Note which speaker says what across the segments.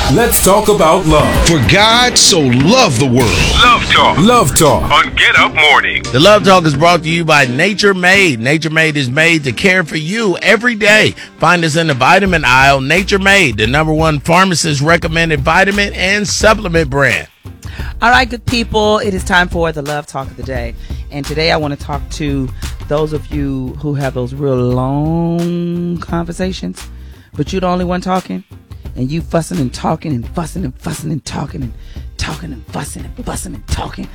Speaker 1: Let's talk about love.
Speaker 2: For God so loved the world.
Speaker 3: Love Talk.
Speaker 1: Love Talk.
Speaker 3: On Get Up Morning.
Speaker 4: The Love Talk is brought to you by Nature Made. Nature Made is made to care for you every day. Find us in the vitamin aisle. Nature Made, the #1 pharmacist recommended vitamin and supplement brand.
Speaker 5: All right, good people. It is time for the Love Talk of the day. And today I want to talk to those of you who have those real long conversations, but you're the only one talking. And you fussing and talking and fussing and fussing and talking and talking and fussing and fussing and talking.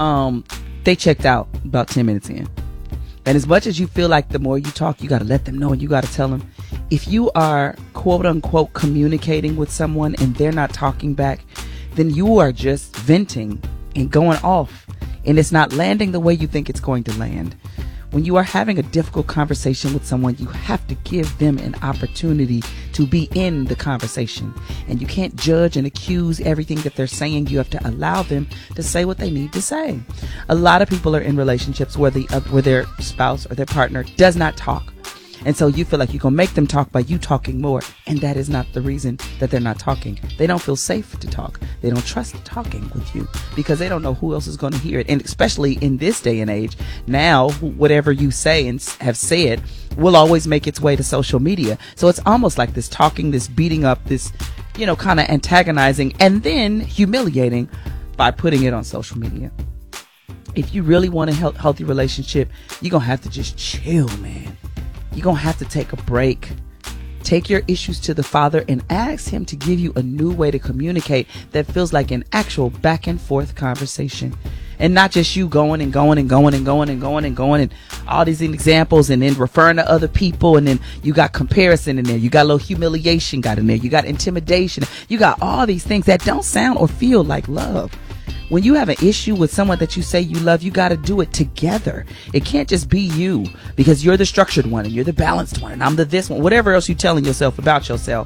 Speaker 5: They checked out about 10 minutes in. And as much as you feel like the more you talk, you got to let them know and you got to tell them. If you are quote unquote communicating with someone and they're not talking back, then you are just venting and going off. And it's not landing the way you think it's going to land. When you are having a difficult conversation with someone, you have to give them an opportunity to be in the conversation. And you can't judge and accuse everything that they're saying. You have to allow them to say what they need to say. A lot of people are in relationships where their spouse or their partner does not talk. And so you feel like you're going to make them talk by you talking more. And that is not the reason that they're not talking. They don't feel safe to talk. They don't trust talking with you because they don't know who else is going to hear it. And especially in this day and age, now whatever you say and have said will always make its way to social media. So it's almost like this talking, this beating up, this, kind of antagonizing and then humiliating by putting it on social media. If you really want a healthy relationship, you're going to have to just chill, man. You're going to have to take a break. Take your issues to the Father and ask Him to give you a new way to communicate that feels like an actual back and forth conversation. And not just you going and going and going and going and going and going and all these examples and then referring to other people. And then you got comparison in there. You got a little humiliation got in there. You got intimidation. You got all these things that don't sound or feel like love. When you have an issue with someone that you say you love, you got to do it together. It can't just be you because you're the structured one and you're the balanced one and I'm the this one. Whatever else you're telling yourself about yourself.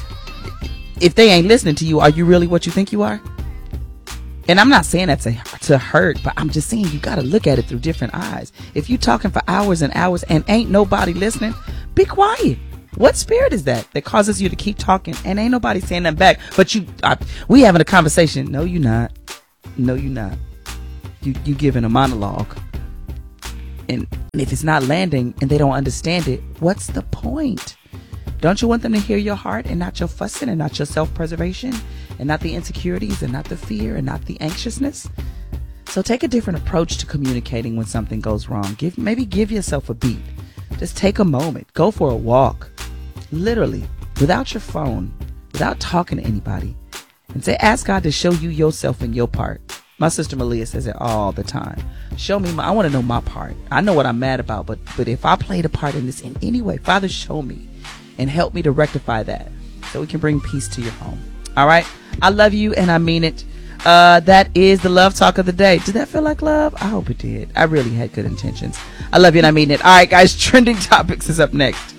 Speaker 5: If they ain't listening to you, are you really what you think you are? And I'm not saying that to hurt, but I'm just saying you got to look at it through different eyes. If you talking for hours and hours and ain't nobody listening, be quiet. What spirit is that causes you to keep talking and ain't nobody saying that back? But we having a conversation. No, you're not. No, you're not. You giving a monologue. And if it's not landing and they don't understand it, what's the point? Don't you want them to hear your heart and not your fussing and not your self-preservation and not the insecurities and not the fear and not the anxiousness? So take a different approach to communicating when something goes wrong. Maybe give yourself a beat. Just take a moment. Go for a walk. Literally, without your phone, without talking to anybody. And say, ask God to show you yourself and your part. My sister Malia says it all the time. Show me I want to know my part. I know what I'm mad about, but if I played a part in this in any way, Father, show me and help me to rectify that so we can bring peace to your home. All right. I love you and I mean it. That is the Love Talk of the day. Did that feel like love? I hope it did. I really had good intentions. I love you and I mean it. All right, guys. Trending Topics is up next.